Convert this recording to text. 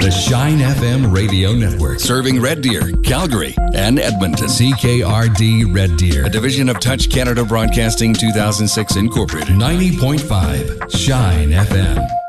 The Shine FM radio network. Serving Red Deer, Calgary, and Edmonton. CKRD Red Deer. A division of Touch Canada Broadcasting 2006 Incorporated. 90.5 Shine FM.